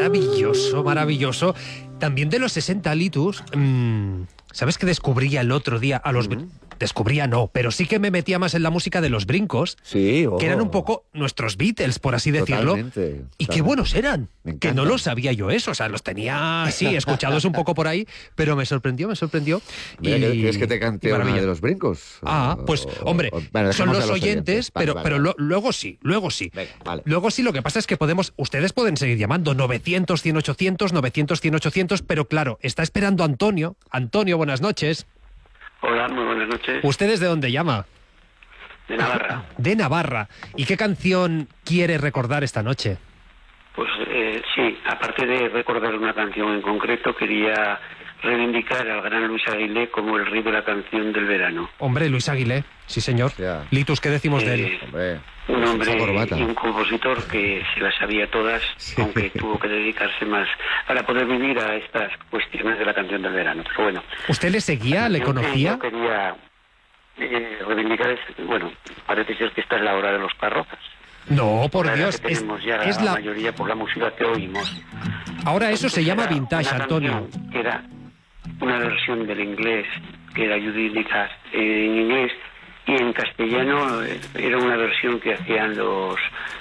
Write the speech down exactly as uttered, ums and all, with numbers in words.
maravilloso, maravilloso. También de los sesenta, Litus, mmm, ¿sabes que descubría el otro día a los... Uh-huh. Descubría no, pero sí que me metía más en la música de los Brincos, sí, oh. que eran un poco nuestros Beatles, por así decirlo. Totalmente, y totalmente. Qué buenos eran, que no lo sabía yo eso, o sea, los tenía, sí, escuchados un poco por ahí, pero me sorprendió, me sorprendió. Mira, y, ¿quieres que te cante una de los Brincos? Ah, pues, hombre, o, bueno, son los, los oyentes, oyentes vale, pero, vale, pero vale. Lo, luego sí, luego sí. Venga, vale. Luego sí, lo que pasa es que podemos, ustedes pueden seguir llamando novecientos, cien, ochocientos, novecientos, cien, ochocientos, pero claro, está esperando Antonio. Antonio, buenas noches. Hola, muy buenas noches. ¿Usted desde dónde llama? De Navarra. De Navarra. ¿Y qué canción quiere recordar esta noche? Pues eh, sí, aparte de recordar una canción en concreto, quería reivindicar al gran Luis Aguilé como el rey de la canción del verano. Hombre, Luis Aguilé, sí señor. Ya. Litus, ¿qué decimos eh, de él? Hombre, un hombre y un compositor que se las sabía todas, sí. Aunque tuvo que dedicarse más para poder vivir a estas cuestiones de la canción del verano. Pero bueno. ¿Usted le seguía, le conocía? Yo quería eh, reivindicar, bueno, parece ser que esta es la hora de los carrozas. No, por la Dios, que tenemos es, ya es la, la mayoría por la música que oímos. Ahora eso Entonces se llama vintage, Antonio. Que era una versión del inglés, que era Judy Nicas en inglés, y en castellano era una versión que hacían los